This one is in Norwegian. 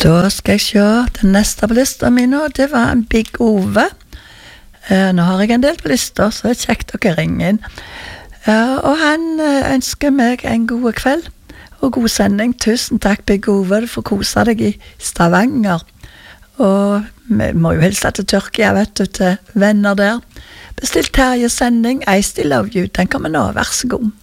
Da skal jeg se, den neste på lista mi nå, det var en Big Ove. Nå har jeg en del på lista, så det kjekt dere ringer inn. Og han ønsker meg en god kveld og god sending. Tusen takk, Big Ove, du får kose deg i Stavanger. Og vi må jo hilse til Tyrkia, vet du, til venner der. Bestill Terje sending, I Still Love You, den kommer nå, vær så god.